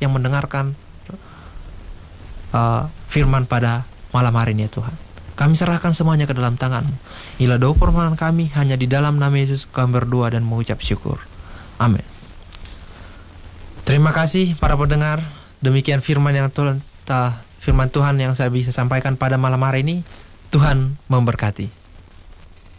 yang mendengarkan firman pada malam hari ini ya Tuhan. Kami serahkan semuanya ke dalam tangan-Mu. Inilah doa permohonan kami hanya di dalam nama Yesus kami berdoa dan mengucap syukur. Amin. Terima kasih para pendengar. Demikian firman Tuhan yang saya bisa sampaikan pada malam hari ini. Tuhan memberkati.